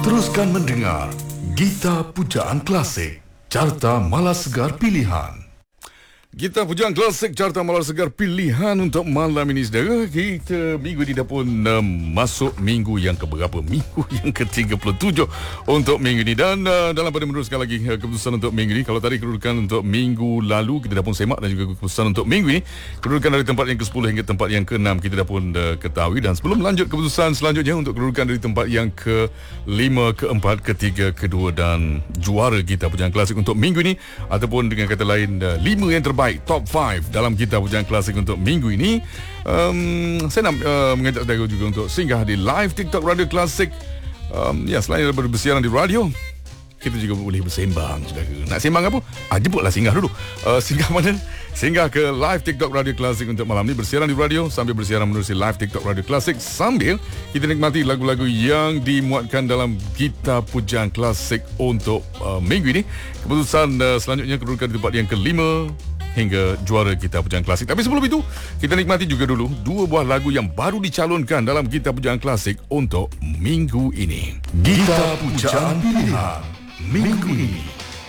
Teruskan mendengar Gita Pujaan Klasik, Carta Malas Segar Pilihan. Gita Pujaan Klasik, Carta Malas Segar Pilihan untuk malam ini, saudara. Kita minggu ini dah pun masuk minggu yang keberapa? Minggu yang ke-37 untuk minggu ini. Dan dalam pada meneruskan lagi keputusan untuk minggu ini. Kalau tadi kedudukan untuk minggu lalu kita dah pun semak, dan juga keputusan untuk minggu ini, kedudukan dari tempat yang ke-10 hingga tempat yang ke-6 kita dah pun ketahui. Dan sebelum lanjut keputusan selanjutnya untuk kedudukan dari tempat yang ke-5, ke-4, ke-3, ke-2 dan juara Gita Pujaan Klasik untuk minggu ini, ataupun dengan kata lain 5 yang terbaik, top 5 dalam Gita Pujaan Klasik untuk minggu ini. Saya nak mengajak saudara juga untuk singgah di live TikTok Radio Klasik. Selain daripada bersiaran di radio, kita juga boleh bersembang, saudara. Nak sembang apa? Jemputlah singgah dulu. Singgah mana? Singgah ke live TikTok Radio Klasik untuk malam ni, bersiaran di radio sambil bersiaran menerusi live TikTok Radio Klasik, sambil kita nikmati lagu-lagu yang dimuatkan dalam Gita Pujaan Klasik untuk minggu ini. Keputusan selanjutnya kedudukan di tempat yang ke-5 hingga juara Gita Pujaan Klasik. Tapi sebelum itu, kita nikmati juga dulu 2 buah lagu yang baru dicalonkan dalam Gita Pujaan Klasik untuk minggu ini. Gita Pujaan Pilihan minggu ini.